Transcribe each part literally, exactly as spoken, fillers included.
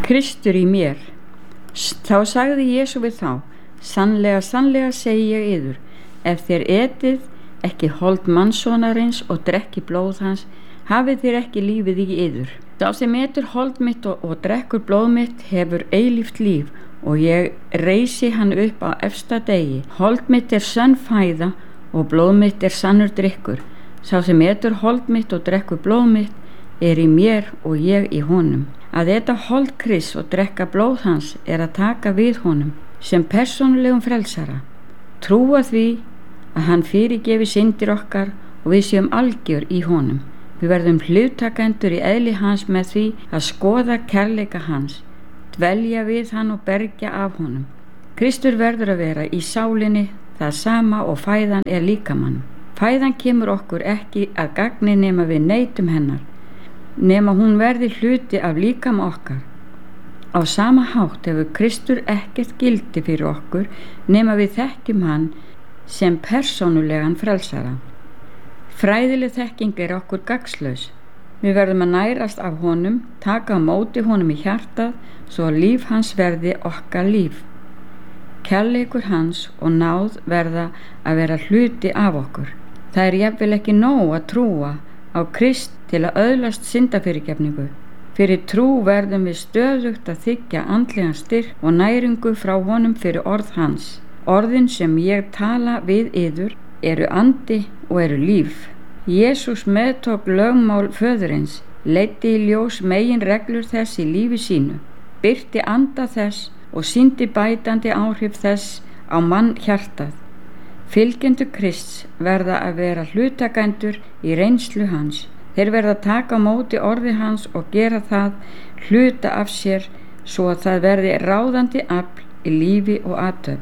Kristur í mér. Þá sagði Jesú við þá: Sannlega, sannlega segi ég yður, ef þér etið ekki hold mannssonarins og drekki blóð hans, hafið þér ekki lífið í yður. Sá sem etur hold mitt og, og drekkur blóð mitt hefur eilíft líf, og ég reisi hann upp á efsta degi. Hold mitt er sönn fæða og blóð mitt er sannur drykkur. Sá sem etur hold mitt og drekkur blóð mitt er í mér og ég í honum. Að eta hold Krists og drekka blóð hans er að taka við honum sem persónulegum frelsara, trúa því að hann fyrirgefi syndir okkar og við séum algjör í honum. Við verðum hlutakendur í eðli hans með því að skoða kærleika hans, dvelja við hann og bergja af honum. Kristur verður að vera í sálinni það sama og fæðan er líkamann. Fæðan kemur okkur ekki að gagni nema við neytum hennar, nema hún verði hluti af líkama okkar. Á sama hátt hefur Kristur ekkert gildi fyrir okkur nema við þekkjum hann sem persónulegan frelsara. Fræðileg þekking er okkur gagnslaus. Við verðum að nærast af honum, taka á móti honum í hjartað svo að líf hans verði okkar líf. Kærleikur hans og náð verða að vera hluti af okkur. Það er jafnvel ekki nóg að trúa á Krist til að öðlast syndafyrirgefningu. Fyrir trú verðum við stöðugt að þiggja andlegan styrk og næringu frá honum fyrir orð hans. Orðin sem ég tala við yður eru andi og eru líf. Jesús meðtók lögmál föðurins, leiddi í ljós megin reglur þess í lífi sínu, birti anda þess og sýndi bætandi áhrif þess á mann hjartað. Fylgjendur Krists verða að vera hlutakendur í reynslu hans. Þeir verða að taka á móti orði hans og gera það hluta af sér svo að það verði ráðandi afl í lífi og athöfn.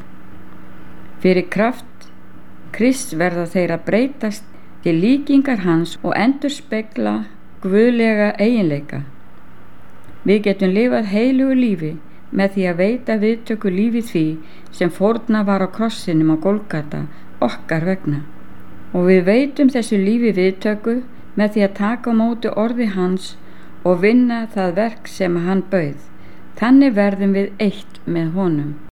Fyrir kraft Krists verða þeir að breytast til líkingar hans og endurspegla guðlega eiginleika. Við getum lifað heilugu lífi með því að veita viðtöku lífi því sem fórna var á krossinum á Golgata okkar vegna. Og við veitum þessu lífi viðtöku með því að taka á móti orði hans og vinna það verk sem hann bauð. Þannig verðum við eitt með honum.